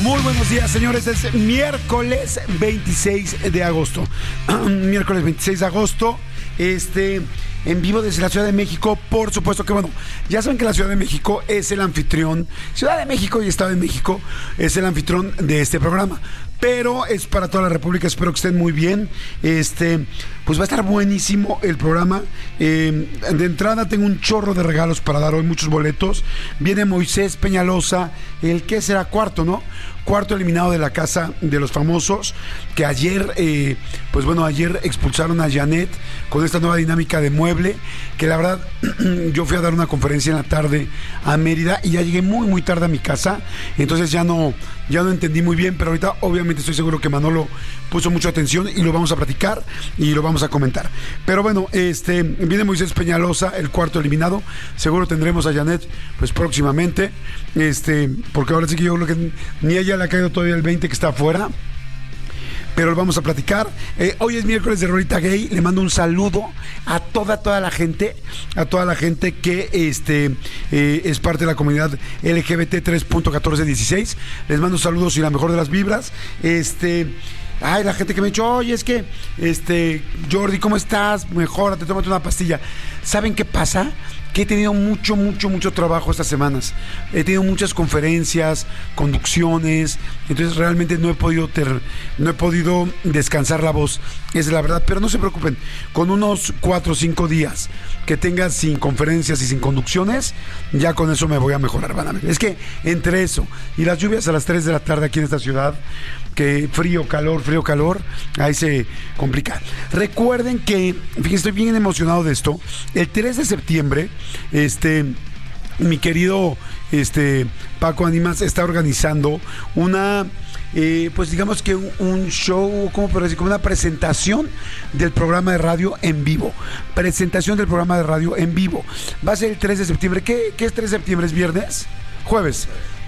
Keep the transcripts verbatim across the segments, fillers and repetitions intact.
Muy buenos días, señores. Es miércoles veintiséis de agosto. Miércoles veintiséis de agosto. Este, en vivo desde la Ciudad de México. Por supuesto que, bueno, ya saben que la Ciudad de México es el anfitrión. Ciudad de México y Estado de México es el anfitrión de este programa. Pero es para toda la República, espero que estén muy bien. Este, pues va a estar buenísimo el programa. Eh, de entrada tengo un chorro de regalos para dar hoy, muchos boletos. Viene Moisés Peñalosa, el que será cuarto, ¿no? Cuarto eliminado de la Casa de los Famosos, que ayer, eh, pues bueno, ayer expulsaron a Janet con esta nueva dinámica de mueble, que la verdad, yo fui a dar una conferencia en la tarde a Mérida y ya llegué muy, muy tarde a mi casa, entonces ya no, ya no entendí muy bien, pero ahorita obviamente estoy seguro que Manolo puso mucha atención y lo vamos a platicar y lo vamos a comentar. Pero bueno, este, viene Moisés Peñalosa, el cuarto eliminado, seguro tendremos a Janet pues próximamente, este, porque ahora sí que yo creo que ni ella le ha caído todavía el veinte que está afuera, pero lo vamos a platicar. Eh, hoy es miércoles de Rolita Gay. Le mando un saludo a toda, toda la gente, a toda la gente que este, eh, es parte de la comunidad L G B T tres punto catorce dieciséis. Les mando saludos y la mejor de las vibras. Este... Ay, la gente que me ha dicho, oye, es que, este, Jordi, ¿cómo estás? Mejórate, tómate una pastilla. ¿Saben qué pasa? Que he tenido mucho, mucho, mucho trabajo estas semanas. He tenido muchas conferencias, conducciones, entonces realmente no he podido ter, no he podido descansar la voz, esa es la verdad. Pero no se preocupen, con unos cuatro o cinco días que tenga sin conferencias y sin conducciones, ya con eso me voy a mejorar, van a ver. Es que entre eso y las lluvias a las tres de la tarde aquí en esta ciudad, que frío, calor, frío, calor, ahí se complica. Recuerden que, fíjense, estoy bien emocionado de esto. El tres de septiembre, este, mi querido este, Paco Animas está organizando una, eh, pues digamos que un, un show, ¿cómo puedo decir? Como una presentación del programa de radio en vivo. Presentación del programa de radio en vivo. Va a ser el tres de septiembre. ¿Qué, qué es tres de septiembre? ¿Es viernes? Jueves.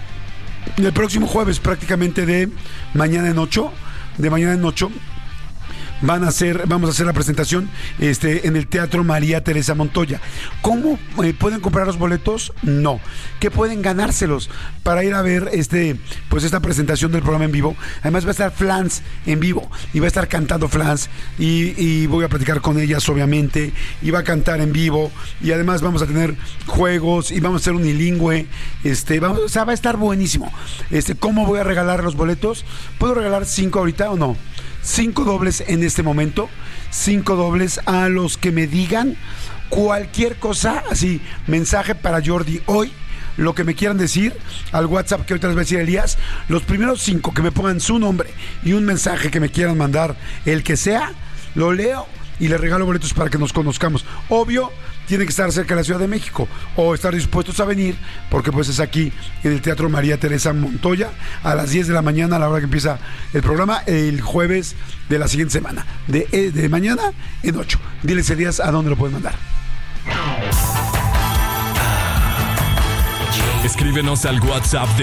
El próximo jueves, prácticamente de mañana en ocho, de mañana en ocho, van a hacer, vamos a hacer la presentación este, en el Teatro María Teresa Montoya. ¿Cómo eh, pueden comprar los boletos? No. ¿Qué pueden ganárselos para ir a ver este, pues esta presentación del programa en vivo? Además va a estar Flans en vivo y va a estar cantando Flans y, y voy a platicar con ellas obviamente y va a cantar en vivo y además vamos a tener juegos y vamos a hacer unilingüe, este, vamos, o sea, va a estar buenísimo. Este, ¿cómo voy a regalar los boletos? ¿Puedo regalar cinco ahorita o no? Cinco dobles en este momento, cinco dobles a los que me digan cualquier cosa, así, mensaje para Jordi hoy, lo que me quieran decir al WhatsApp que ahorita les va a decir Elías, los primeros cinco que me pongan su nombre y un mensaje que me quieran mandar, el que sea, lo leo y les regalo boletos para que nos conozcamos. Obvio, tienen que estar cerca de la Ciudad de México o estar dispuestos a venir, porque pues es aquí en el Teatro María Teresa Montoya a las diez de la mañana, a la hora que empieza el programa, el jueves de la siguiente semana, de, de mañana en ocho. Diles, Elías, a dónde lo pueden mandar. Escríbenos al WhatsApp de